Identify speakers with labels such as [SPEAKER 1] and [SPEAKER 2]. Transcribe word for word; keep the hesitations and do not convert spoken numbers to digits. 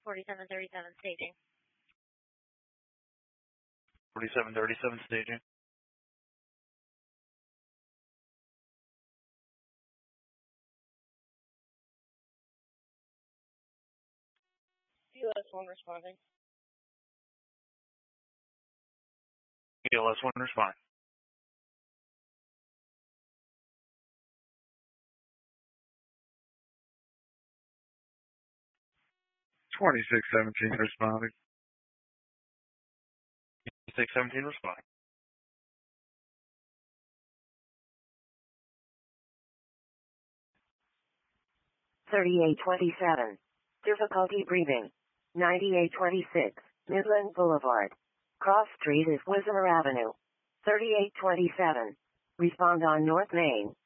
[SPEAKER 1] forty-seven thirty-seven staging.
[SPEAKER 2] forty-seven thirty-seven staging.
[SPEAKER 1] U S one responding.
[SPEAKER 2] E L S one responding.
[SPEAKER 3] twenty-six seventeen responding.
[SPEAKER 2] twenty-six seventeen responding.
[SPEAKER 4] thirty-eight twenty-seven. Difficulty breathing. ninety-eight twenty-six. Midland Boulevard. Cross Street is Wismer Avenue. thirty-eight twenty-seven. Respond on North Main.